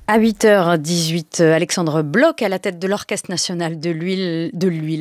À 8h18, Alexandre Bloch à la tête de l'Orchestre national de Lille,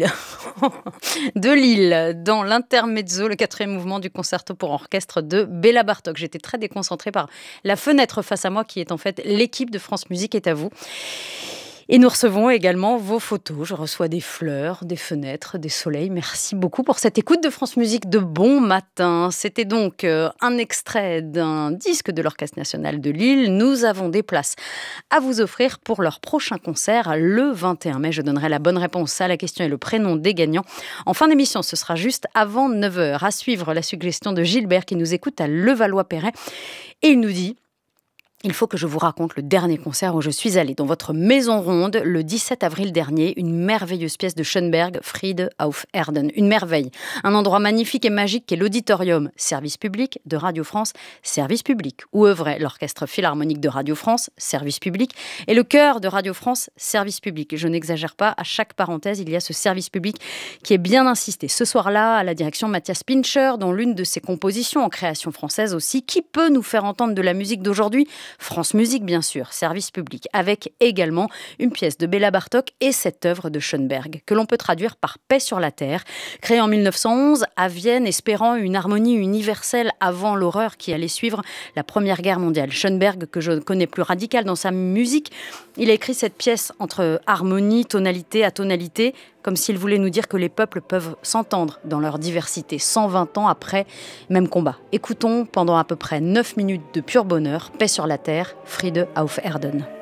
de Lille, dans l'intermezzo, le 4e mouvement du concerto pour orchestre de Béla Bartók. J'étais très déconcentrée par la fenêtre face à moi qui est en fait l'équipe de France Musique est à vous. Et nous recevons également vos photos. Je reçois des fleurs, des fenêtres, des soleils. Merci beaucoup pour cette écoute de France Musique de bon matin. C'était donc un extrait d'un disque de l'Orchestre national de Lille. Nous avons des places à vous offrir pour leur prochain concert le 21 mai. Je donnerai la bonne réponse à la question et le prénom des gagnants. En fin d'émission, ce sera juste avant 9h. À suivre la suggestion de Gilbert qui nous écoute à Levallois-Perret. Et il nous dit... Il faut que je vous raconte le dernier concert où je suis allée dans votre maison ronde le 17 avril dernier, une merveilleuse pièce de Schönberg, Friede auf Erden. Une merveille, un endroit magnifique et magique qu'est l'auditorium service public de Radio France, service public, où œuvrait l'orchestre philharmonique de Radio France, service public, et le chœur de Radio France, service public. Je n'exagère pas, à chaque parenthèse, il y a ce service public qui est bien insisté. Ce soir-là, à la direction Matthias Pincher, dont l'une de ses compositions en création française aussi, qui peut nous faire entendre de la musique d'aujourd'hui ? France Musique, bien sûr, service public, avec également une pièce de Béla Bartók et cette œuvre de Schönberg, que l'on peut traduire par Paix sur la Terre, créée en 1911 à Vienne, espérant une harmonie universelle avant l'horreur qui allait suivre la Première Guerre mondiale. Schönberg, que je connais plus radical dans sa musique, il a écrit cette pièce entre harmonie, tonalité, atonalité, comme s'il voulait nous dire que les peuples peuvent s'entendre dans leur diversité, 120 ans après, même combat. Écoutons pendant à peu près 9 minutes de pur bonheur, Paix sur la Terre, Friede auf Erden.